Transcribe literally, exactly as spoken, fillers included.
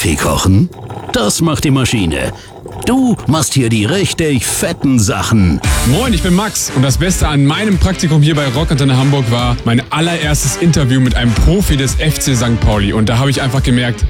Kaffee kochen? Das macht die Maschine. Du machst hier die richtig fetten Sachen. Moin, ich bin Max und das Beste an meinem Praktikum hier bei Rockantenne Hamburg war mein allererstes Interview mit einem Profi des F C Sankt Pauli. Und da habe ich einfach gemerkt,